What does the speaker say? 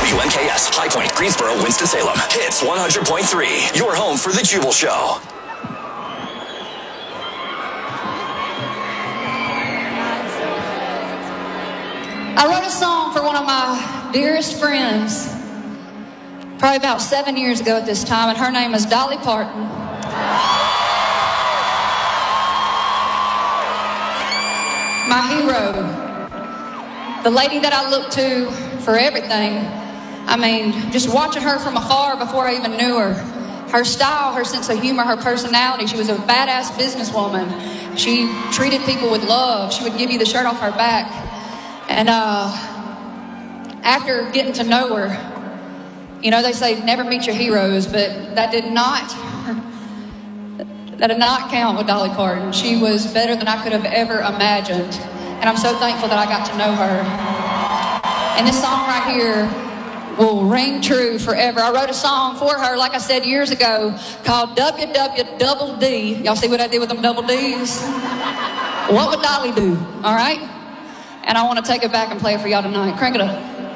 WMKS, High Point, Greensboro, Winston-Salem. Hits 100.3. Your home for the Jubal Show. I wrote a song for one of my dearest friends, probably about 7 years ago at this time, and her name is Dolly Parton. My hero, the lady that I look to for everything. I mean, just watching her from afar before I even knew her. Her style, her sense of humor, her personality. She was a badass businesswoman. She treated people with love. She would give you the shirt off her back. And after getting to know her, you know, they say never meet your heroes, but that did not count with Dolly Parton. She was better than I could have ever imagined. And I'm so thankful that I got to know her. And this song right here will ring true forever. I wrote a song for her, like I said, years ago, called WWDD. Y'all see what I did with them double Ds? What would Dolly do? All right? And I want to take it back and play it for y'all tonight. Crank it up.